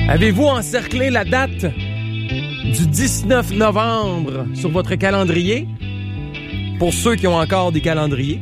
Avez-vous encerclé la date du 19 novembre sur votre calendrier? Pour ceux qui ont encore des calendriers.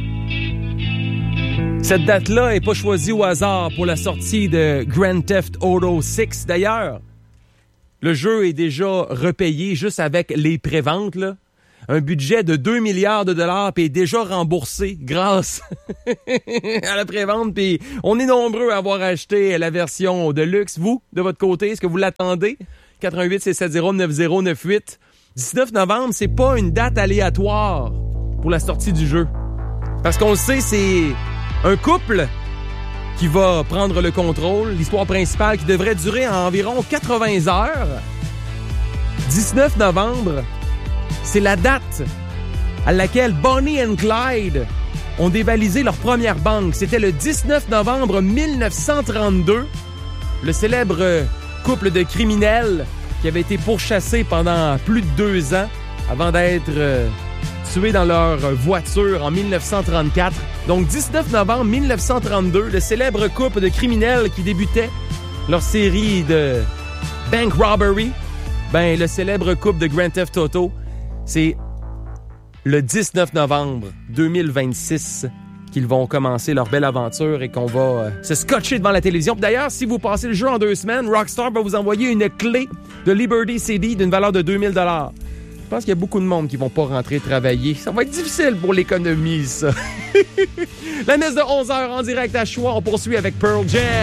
Cette date-là n'est pas choisie au hasard pour la sortie de Grand Theft Auto 6. D'ailleurs, le jeu est déjà repayé juste avec les préventes, là. Un budget de 2 milliards de dollars puis est déjà remboursé grâce à la prévente. Puis on est nombreux à avoir acheté la version de luxe. Vous, de votre côté, est-ce que vous l'attendez? 88-670-9098. 19 novembre, c'est pas une date aléatoire pour la sortie du jeu. Parce qu'on le sait, c'est un couple qui va prendre le contrôle. L'histoire principale qui devrait durer environ 80 heures. 19 novembre... c'est la date à laquelle Bonnie and Clyde ont dévalisé leur première banque. C'était le 19 novembre 1932. Le célèbre couple de criminels qui avait été pourchassé pendant plus de 2 ans avant d'être tués dans leur voiture en 1934. Donc 19 novembre 1932, le célèbre couple de criminels qui débutait leur série de bank robbery. Le célèbre couple de Grand Theft Auto, c'est le 19 novembre 2026 qu'ils vont commencer leur belle aventure et qu'on va se scotcher devant la télévision. D'ailleurs, si vous passez le jeu en 2 semaines, Rockstar va vous envoyer une clé de Liberty CD d'une valeur de 2000 $. Je pense qu'il y a beaucoup de monde qui vont pas rentrer travailler. Ça va être difficile pour l'économie, ça. La messe de 11h en direct à Choix. On poursuit avec Pearl Jam.